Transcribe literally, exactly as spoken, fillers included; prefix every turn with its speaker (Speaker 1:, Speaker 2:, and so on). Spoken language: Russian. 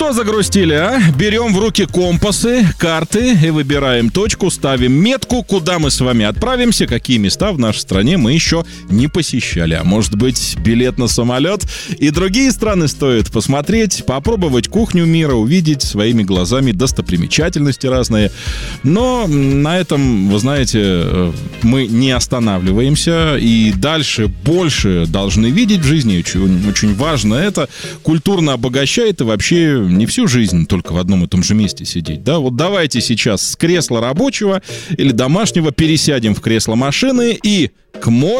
Speaker 1: что загрустили, а? Берем в руки компасы, карты и выбираем точку, ставим метку, куда мы с вами отправимся, какие места в нашей стране мы еще не посещали. А может быть, билет на самолет? И другие страны стоит посмотреть, попробовать кухню мира, увидеть своими глазами достопримечательности разные. Но на этом, вы знаете, мы не останавливаемся и дальше больше должны видеть в жизни. Очень, очень важно это. Культурно обогащает и вообще не всю жизнь только в одном и том же месте сидеть. Да? Вот давайте сейчас с кресла рабочего или домашнего пересядем в кресло машины и к морю